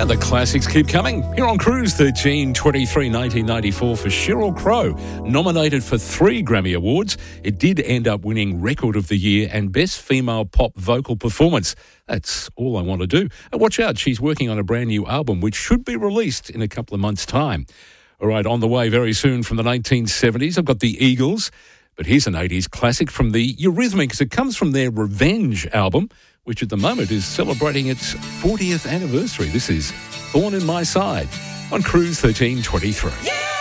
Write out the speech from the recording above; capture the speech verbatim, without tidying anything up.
And the classics keep coming. Here on Cruise, thirteen twenty-three nineteen ninety-four for Sheryl Crow. Nominated for three Grammy Awards, it did end up winning Record of the Year and Best Female Pop Vocal Performance. That's all I want to do. And watch out, she's working on a brand new album which should be released in a couple of months' time. All right, on the way very soon from the nineteen seventies, I've got the Eagles. But here's an eighties classic from the Eurythmics. It comes from their Revenge album, which at the moment is celebrating its fortieth anniversary. This is Thorn in My Side on Cruise thirteen twenty-three. Yeah!